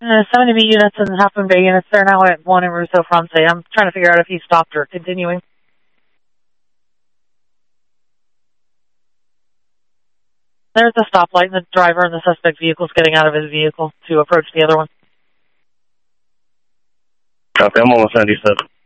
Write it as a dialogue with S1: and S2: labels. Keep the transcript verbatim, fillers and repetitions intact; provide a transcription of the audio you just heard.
S1: Uh, seventy B units in Half Moon Bay units. They're now at one in Russo Fronte. I'm trying to figure out if he stopped or continuing. There's a stoplight, and the driver and the suspect vehicle's getting out of his vehicle to approach the other one.
S2: Copy, I'm almost ninety-seven.